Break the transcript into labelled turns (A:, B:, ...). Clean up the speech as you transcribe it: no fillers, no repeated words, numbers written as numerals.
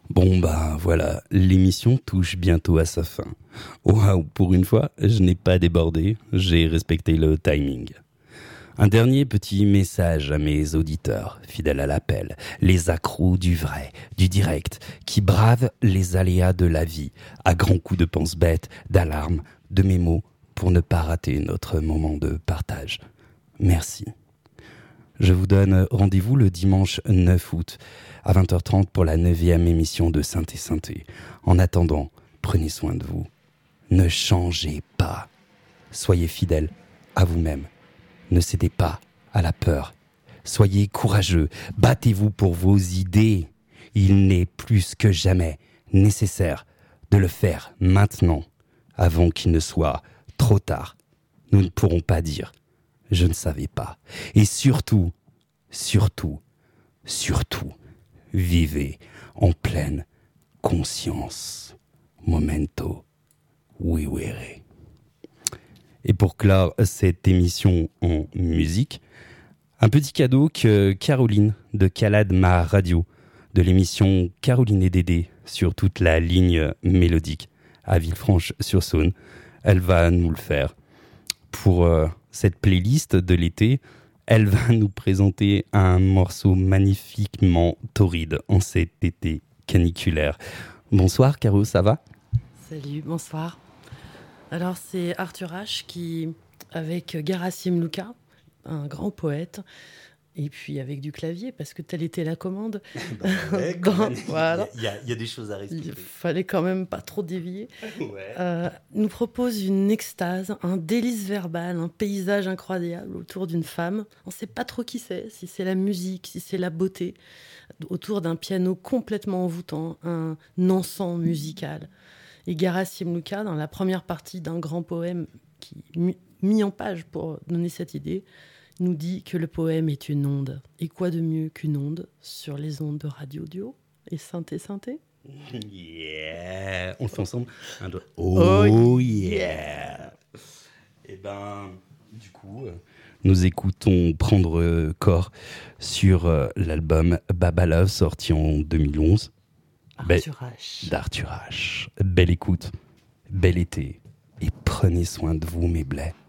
A: Bon bah voilà, l'émission touche bientôt à sa fin. Waouh, pour une fois, je n'ai pas débordé, j'ai respecté le timing. Un dernier petit message à mes auditeurs, fidèles à l'appel, les accros du vrai, du direct, qui bravent les aléas de la vie, à grands coups de pense-bête, d'alarme, de mémo, pour ne pas rater notre moment de partage. Merci. Je vous donne rendez-vous le dimanche 9 août à 20h30 pour la 9e émission de Synthé Synthé. En attendant, prenez soin de vous. Ne changez pas. Soyez fidèles à vous-même. Ne cédez pas à la peur. Soyez courageux. Battez-vous pour vos idées. Il n'est plus que jamais nécessaire de le faire maintenant, avant qu'il ne soit trop tard. Nous ne pourrons pas dire « je ne savais pas ». Et surtout, vivez en pleine conscience. Momento vivere. Et pour clore cette émission en musique, un petit cadeau que Caroline de Calade Ma Radio, de l'émission Caroline et Dédé sur toute la ligne mélodique à Villefranche-sur-Saône, elle va nous le faire. Pour cette playlist de l'été, elle va nous présenter un morceau magnifiquement torride en cet été caniculaire. Bonsoir Caro, ça va ?
B: Salut, bonsoir. Alors c'est Arthur H qui, avec Gerasim Luka, un grand poète, et puis avec du clavier, parce que telle était la commande.
A: Ouais, voilà. Il y a des choses à respirer.
B: Il fallait quand même pas trop dévier. Ouais. Nous propose une extase, un délice verbal, un paysage incroyable autour d'une femme. On ne sait pas trop qui c'est, si c'est la musique, si c'est la beauté, autour d'un piano complètement envoûtant, un encens musical. Et Gerasim Luka, dans la première partie d'un grand poème qui mis en page pour donner cette idée, nous dit que le poème est une onde. Et quoi de mieux qu'une onde sur les ondes de Radio Duo et Synthé Synthé ?
A: Yeah. On le fait ensemble. Un, deux. Oh yeah. Et ben, du coup, nous écoutons Prendre corps sur l'album Baba Love sorti en 2011. D'Arthur H. Belle écoute, bel été et prenez soin de vous mes blés.